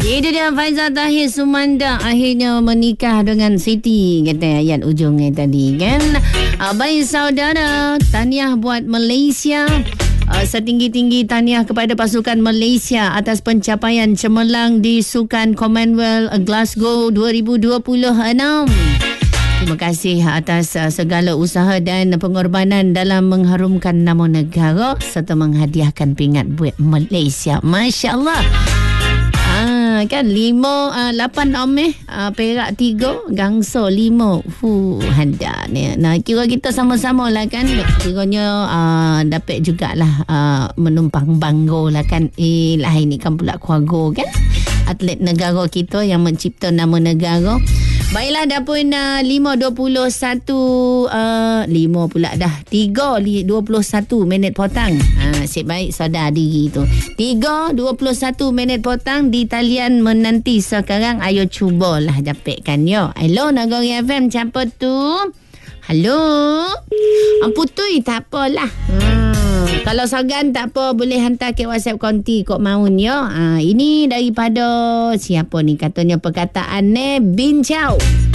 Itu dia Faizal Tahir Sumanda akhirnya menikah dengan Siti, kata ayat ujungnya tadi kan. Baik saudara, tahniah buat Malaysia. Setinggi-tinggi tahniah kepada pasukan Malaysia atas pencapaian cemerlang di Sukan Commonwealth Glasgow 2026. Terima kasih atas segala usaha dan pengorbanan dalam mengharumkan nama negara serta menghadiahkan pingat buat Malaysia. Masya Allah. Kan 8 perak 3, gangsa 5. Handa ni. Nah, kira kita sama-sama lah kan. Kiranya dapat jugalah menumpang bangga lah kan. Lah ini kan pula keluarga kan. Atlet negara kita yang mencipta nama negara. Baiklah, dah pun 5.21 5 pula dah 3.21 minit petang. Asyik baik saudara diri tu. 3.21 minit petang di talian menanti sekarang. Ayo cubalah dapatkan yo. Hello Nagari FM, siapa tu? Halo. Putui tak apalah. Kalau Sagan tak apa, boleh hantar ke WhatsApp konti kok maun yo. Ini daripada siapa ni, katanya perkataan ni bincau.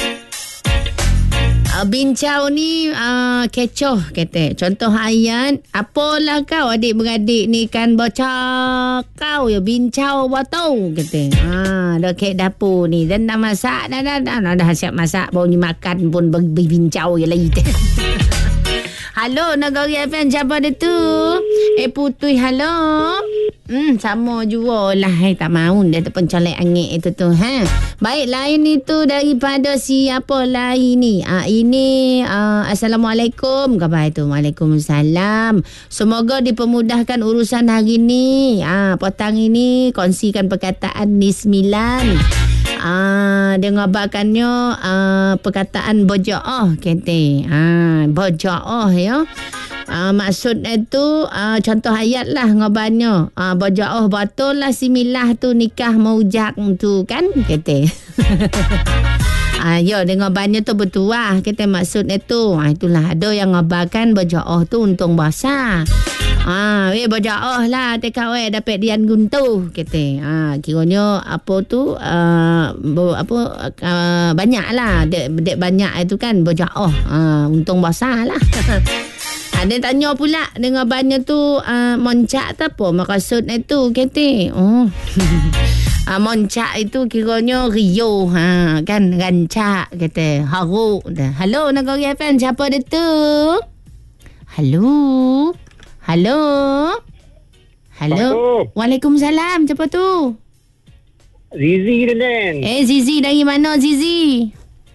Bincau ni kecoh kata. Contoh ayat, apalah kau adik-beradik ni kan baca kau ya bincau batau kata. Dah kek dapur ni dan dah masak dah siap masak, baru ni makan pun berbincau je lagi. Halo Nagari FM, siapa dia tu? Putui, halo. Sama juga lah. Tak mahu dia terpencolek angin itu tu. Baik, lain itu daripada siapa lain ni? Ini Assalamualaikum. Khabar itu? Waalaikumsalam. Semoga dipermudahkan urusan hari ni. Petang ini kongsikan perkataan ni 9. Dia ngabarkannya perkataan boja'ah kata. Boja'ah ya. Maksud itu contoh ayat lah ngabarnya. Boja'ah batul lah si milah tu nikah maujak tu kan kata. Ya, dia ngabarnya tu betul lah kata maksud itu. Itulah ada yang ngabarkan boja'ah tu untung basah. Boja'ah lah tekak dapat dian guntuh kata. Kiranya apa tu banyak lah dek banyak itu kan boja'ah. Untung basah lah. Dia tanya pula dengan banyak tu moncak tak apa maksud itu kata. Moncak itu kiranya rio kan rancak kata haruk. Halo Nagari FM, siapa dia tu? Halo. Waalaikumsalam, siapa tu? Zizi Dan. Zizi dari mana Zizi?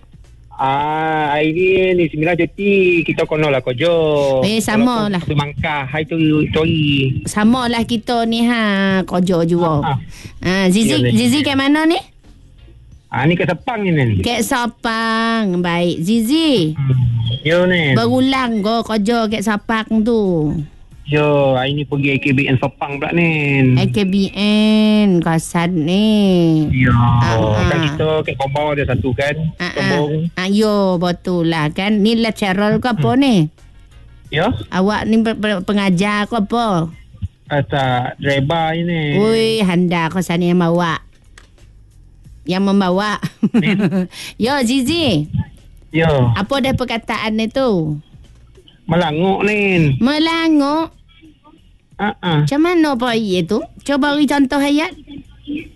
Ini ni 9 cuti kita kono lah kojo. Sama lah. Mangkah hai tu story. Sama lah kita ni kojo juga. Zizi kat mana ni? Ni kat Sepang ni. Kat Sepang. Baik Zizi. Yo ni. Berulang kojo kat Sepang tu. Yo, ini pergi AKBN Sepang pula ni. AKBN kawasan ni. Yo, kan kita kat Kobau ada satu kan. Kembung. Yo, betul lah kan. Ni lecturer ke apa ni? Yo. Awak ni pengajar ke apa? Tak, driver ini. Ui, handa ke sana yang bawa. Yang membawa. Yo, Zizi. Yo. Apa dah perkataan itu? Melanguk ni. Melanguk? Macam mana Pak Iya tu? Coba beri contoh ayat.